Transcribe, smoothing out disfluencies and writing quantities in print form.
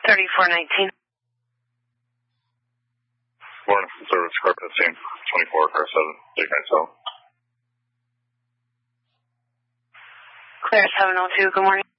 3419. Morning, service carpet team, 24 car 7, Big Night South. Clear 702, good morning.